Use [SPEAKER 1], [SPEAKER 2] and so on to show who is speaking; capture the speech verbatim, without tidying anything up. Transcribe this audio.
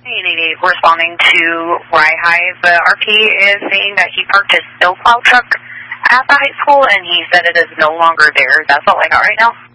[SPEAKER 1] eight eight eight responding to Rye Hive. Uh, R P is saying that he parked his snowplow truck at the high school and he said it is no longer there. That's all I got right now.